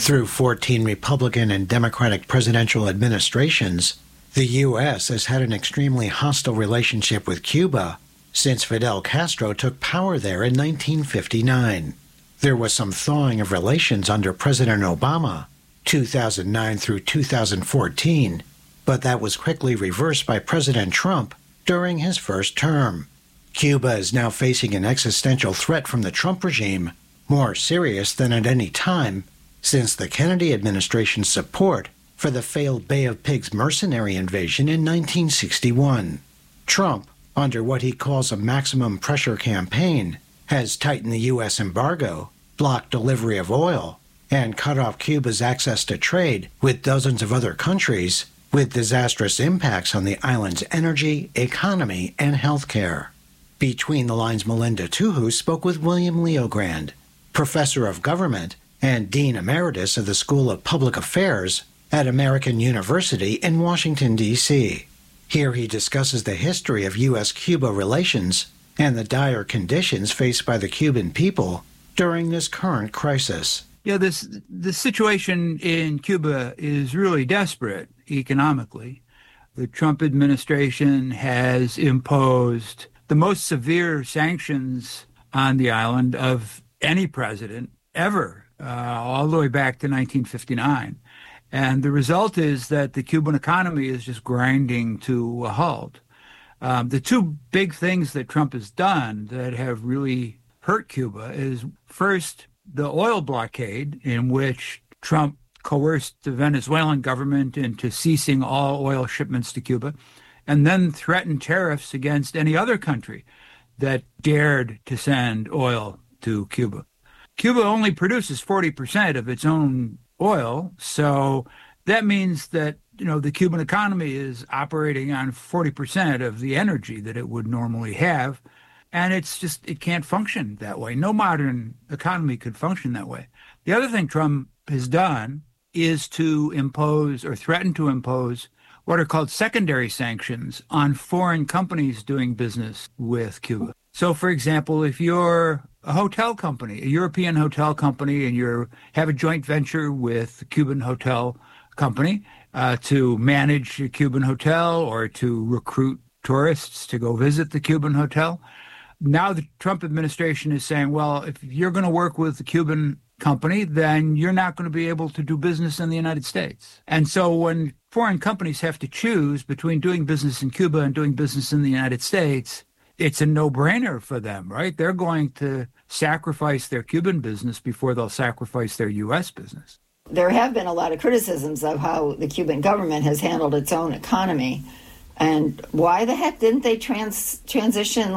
Through 14 Republican and Democratic presidential administrations, the U.S. has had an extremely hostile relationship with Cuba since Fidel Castro took power there in 1959. There was some thawing of relations under President Obama, 2009 through 2014, but that was quickly reversed by President Trump during his first term. Cuba is now facing an existential threat from the Trump regime, more serious than at any time since the Kennedy administration's support for the failed Bay of Pigs mercenary invasion in 1961. Trump, under what he calls a maximum pressure campaign, has tightened the U.S. embargo, blocked delivery of oil, and cut off Cuba's access to trade with dozens of other countries, with disastrous impacts on the island's energy, economy, and healthcare. Between the Lines, Melinda Tuhus spoke with William Leogrand, professor of government and dean emeritus of the School of Public Affairs at American University in Washington, D.C. Here he discusses the history of U.S.-Cuba relations and the dire conditions faced by the Cuban people during this current crisis. Yeah, the situation in Cuba is really desperate economically. The Trump administration has imposed the most severe sanctions on the island of any president ever, all the way back to 1959. And the result is that the Cuban economy is just grinding to a halt. The two big things that Trump has done that have really hurt Cuba is, first, the oil blockade, in which Trump coerced the Venezuelan government into ceasing all oil shipments to Cuba, and then threatened tariffs against any other country that dared to send oil to Cuba. Cuba only produces 40% of its own oil, so that means that, the Cuban economy is operating on 40% of the energy that it would normally have, and it can't function that way. No modern economy could function that way. The other thing Trump has done is to impose or threaten to impose what are called secondary sanctions on foreign companies doing business with Cuba. So, for example, if you're a hotel company, a European hotel company, and you have a joint venture with a Cuban hotel company to manage a Cuban hotel or to recruit tourists to go visit the Cuban hotel, now the Trump administration is saying, well, if you're going to work with the Cuban company, then you're not going to be able to do business in the United States. And so when foreign companies have to choose between doing business in Cuba and doing business in the United States, it's a no-brainer for them, right? They're going to sacrifice their Cuban business before they'll sacrifice their U.S. business. There have been a lot of criticisms of how the Cuban government has handled its own economy. And why the heck didn't they transition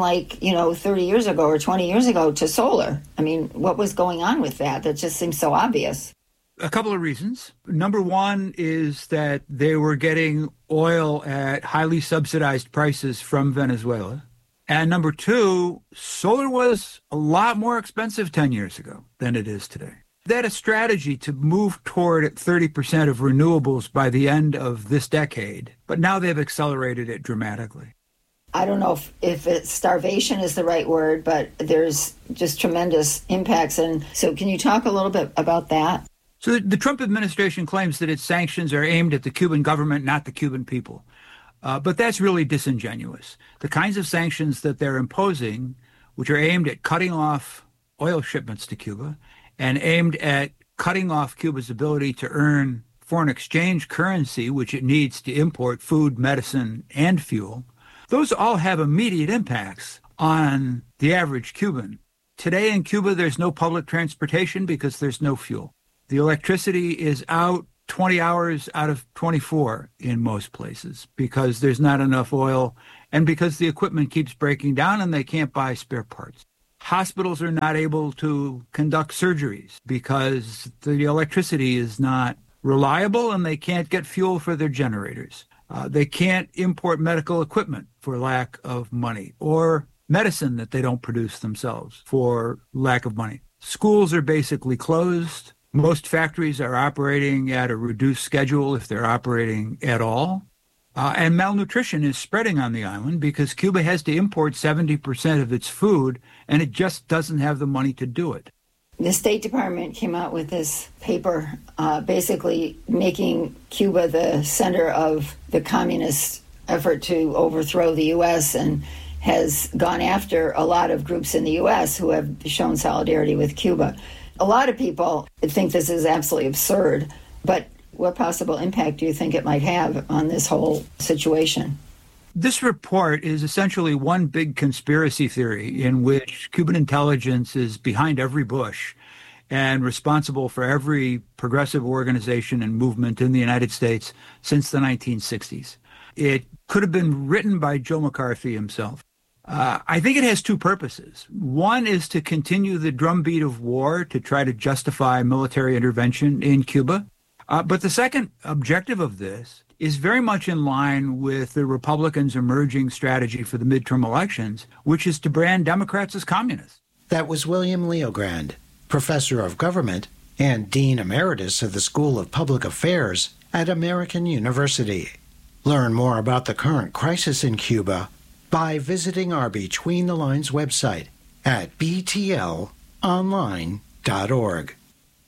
30 years ago or 20 years ago to solar? I mean, what was going on with that? That just seems so obvious. A couple of reasons. Number one is that they were getting oil at highly subsidized prices from Venezuela. And number two, solar was a lot more expensive 10 years ago than it is today. They had a strategy to move toward 30% of renewables by the end of this decade, but now they've accelerated it dramatically. I don't know if it's starvation is the right word, but there's just tremendous impacts. And so can you talk a little bit about that? So the Trump administration claims that its sanctions are aimed at the Cuban government, not the Cuban people. But that's really disingenuous. The kinds of sanctions that they're imposing, which are aimed at cutting off oil shipments to Cuba and aimed at cutting off Cuba's ability to earn foreign exchange currency, which it needs to import food, medicine, and fuel, those all have immediate impacts on the average Cuban. Today in Cuba, there's no public transportation because there's no fuel. The electricity is out 20 hours out of 24 in most places because there's not enough oil and because the equipment keeps breaking down and they can't buy spare parts. Hospitals are not able to conduct surgeries because the electricity is not reliable and they can't get fuel for their generators. They can't import medical equipment for lack of money or medicine that they don't produce themselves for lack of money. Schools are basically closed. Most factories are operating at a reduced schedule if they're operating at all. And malnutrition is spreading on the island because Cuba has to import 70% of its food, and it just doesn't have the money to do it. The State Department came out with this paper basically making Cuba the center of the communist effort to overthrow the U.S. and has gone after a lot of groups in the U.S. who have shown solidarity with Cuba. A lot of people think this is absolutely absurd, but what possible impact do you think it might have on this whole situation? This report is essentially one big conspiracy theory in which Cuban intelligence is behind every Bush and responsible for every progressive organization and movement in the United States since the 1960s. It could have been written by Joe McCarthy himself. I think it has two purposes. One is to continue the drumbeat of war to try to justify military intervention in Cuba. But the second objective of this is very much in line with the Republicans' emerging strategy for the midterm elections, which is to brand Democrats as communists. That was William Leogrand, professor of government and dean emeritus of the School of Public Affairs at American University. Learn more about the current crisis in Cuba by visiting our Between the Lines website at btlonline.org.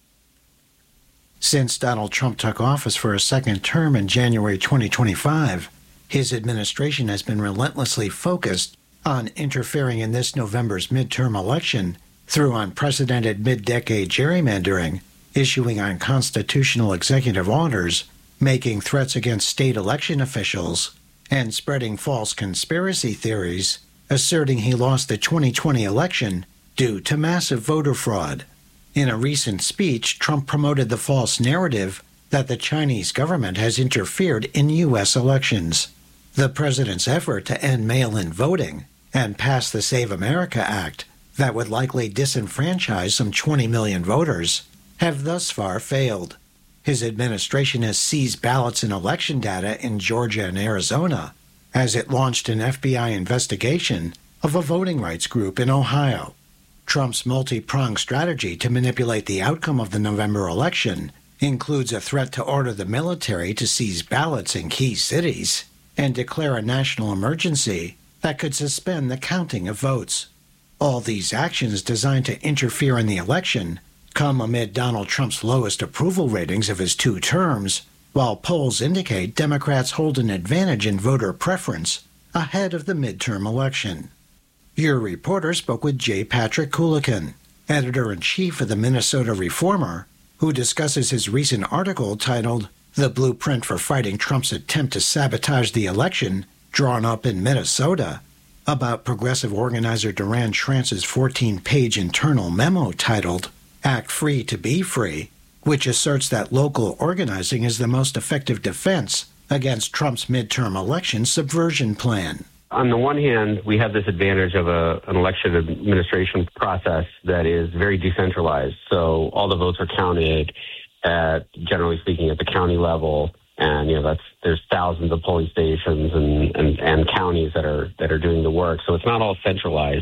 Since Donald Trump took office for a second term in January 2025, his administration has been relentlessly focused on interfering in this November's midterm election through unprecedented mid-decade gerrymandering, issuing unconstitutional executive orders, making threats against state election officials, and spreading false conspiracy theories, asserting he lost the 2020 election due to massive voter fraud. In a recent speech, Trump promoted the false narrative that the Chinese government has interfered in U.S. elections. The president's effort to end mail-in voting and pass the Save America Act that would likely disenfranchise some 20 million voters have thus far failed. His administration has seized ballots and election data in Georgia and Arizona as it launched an FBI investigation of a voting rights group in Ohio. Trump's multi-pronged strategy to manipulate the outcome of the November election includes a threat to order the military to seize ballots in key cities and declare a national emergency that could suspend the counting of votes. All these actions designed to interfere in the election come amid Donald Trump's lowest approval ratings of his 2 terms, while polls indicate Democrats hold an advantage in voter preference ahead of the midterm election. Your reporter spoke with J. Patrick Coolican, editor-in-chief of the Minnesota Reformer, who discusses his recent article titled "The Blueprint for Fighting Trump's Attempt to Sabotage the Election, Drawn Up in Minnesota," about progressive organizer Duran Schrantz's 14-page internal memo titled "Act Free to Be Free," which asserts that local organizing is the most effective defense against Trump's midterm election subversion plan. On the one hand, we have this advantage of an election administration process that is very decentralized. So all the votes are counted at, generally speaking, at the county level. And, there's thousands of polling stations and counties that are doing the work. So it's not all centralized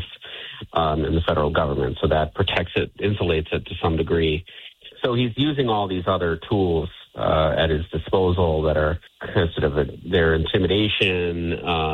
in the federal government. So that protects it, insulates it to some degree. So he's using all these other tools at his disposal that are sort of their intimidation,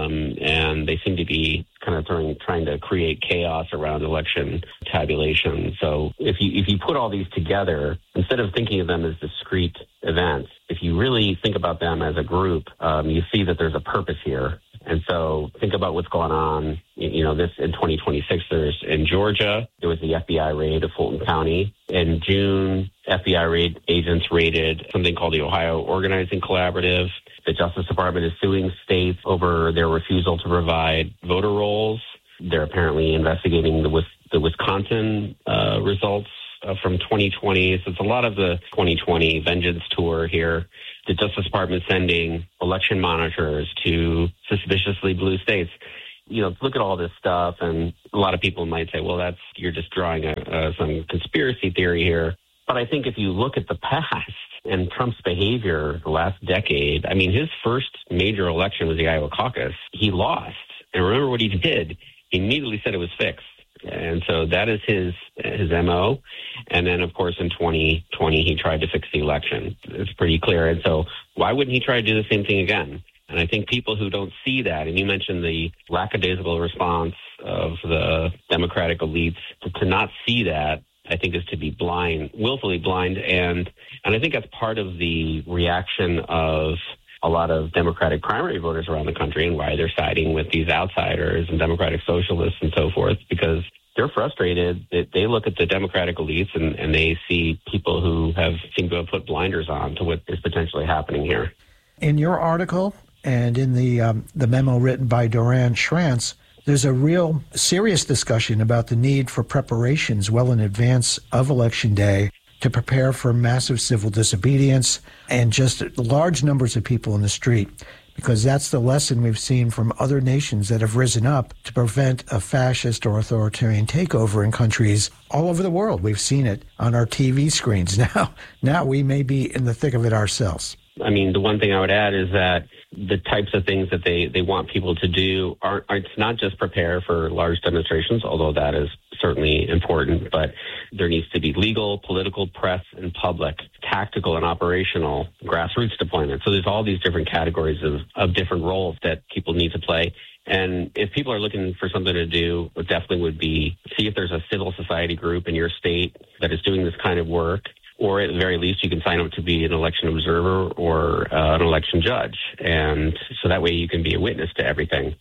and they seem to be kind of trying to create chaos around election tabulation. So if you put all these together, instead of thinking of them as discrete events, if you really think about them as a group, you see that there's a purpose here. And so think about what's going on, this in 2026, in Georgia, there was the FBI raid of Fulton County. In June, FBI agents raided something called the Ohio Organizing Collaborative. The Justice Department is suing states over their refusal to provide voter rolls. They're apparently investigating the Wisconsin results from 2020. So it's a lot of the 2020 vengeance tour here. The Justice Department sending election monitors to suspiciously blue states. Look at all this stuff, and a lot of people might say, well, you're just drawing some conspiracy theory here. But I think if you look at the past and Trump's behavior the last decade, his first major election was the Iowa caucus. He lost. And remember what he did? He immediately said it was fixed. And so that is his MO. And then, of course, in 2020, he tried to fix the election. It's pretty clear. And so why wouldn't he try to do the same thing again? And I think people who don't see that, and you mentioned the lackadaisical response of the Democratic elites, to not see that I think, is to be blind, willfully blind. And I think that's part of the reaction of a lot of Democratic primary voters around the country and why they're siding with these outsiders and Democratic socialists and so forth, because they're frustrated that they look at the Democratic elites and they see people who seem to have put blinders on to what is potentially happening here. In your article and in the memo written by Doran Schrantz, there's a real serious discussion about the need for preparations well in advance of Election Day to prepare for massive civil disobedience and just large numbers of people in the street, because that's the lesson we've seen from other nations that have risen up to prevent a fascist or authoritarian takeover in countries all over the world. We've seen it on our TV screens. Now we may be in the thick of it ourselves. I mean, the one thing I would add is that the types of things that they want people to do it's not just prepare for large demonstrations, although that is certainly important, but there needs to be legal, political, press, and public, tactical and operational grassroots deployment. So there's all these different categories of different roles that people need to play. And if people are looking for something to do, it definitely would be see if there's a civil society group in your state that is doing this kind of work. Or at the very least, you can sign up to be an election observer or an election judge. And so that way you can be a witness to everything.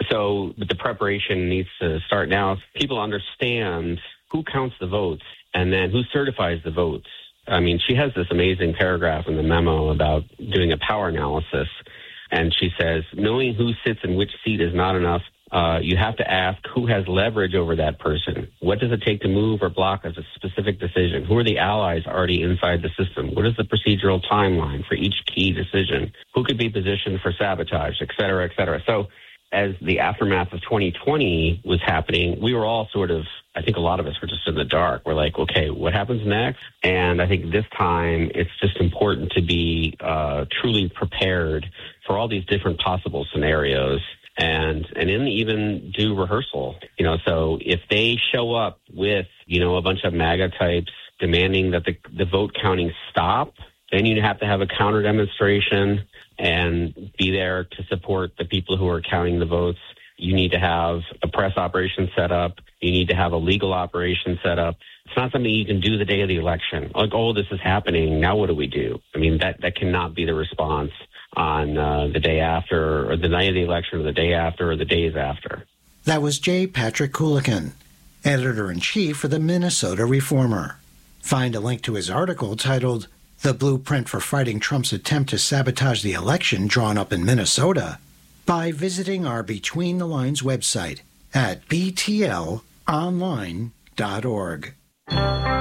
So the preparation needs to start now. If people understand who counts the votes and then who certifies the votes. I mean, she has this amazing paragraph in the memo about doing a power analysis. And she says, knowing who sits in which seat is not enough. You have to ask who has leverage over that person. What does it take to move or block a specific decision? Who are the allies already inside the system? What is the procedural timeline for each key decision? Who could be positioned for sabotage, et cetera, et cetera? So as the aftermath of 2020 was happening, we were all I think a lot of us were just in the dark. We're like, okay, what happens next? And I think this time it's just important to be truly prepared for all these different possible scenarios. And even do rehearsal, so if they show up with, a bunch of MAGA types demanding that the vote counting stop, then you have to have a counter demonstration and be there to support the people who are counting the votes. You need to have a press operation set up. You need to have a legal operation set up. It's not something you can do the day of the election. Like, oh, this is happening. Now what do we do? I mean, that cannot be the response on the day after, or the night of the election, or the day after, or the days after. That was J. Patrick Kulikan, editor-in-chief for the Minnesota Reformer. Find a link to his article titled "The Blueprint for Fighting Trump's Attempt to Sabotage the Election Drawn Up in Minnesota" by visiting our Between the Lines website at btlonline.org.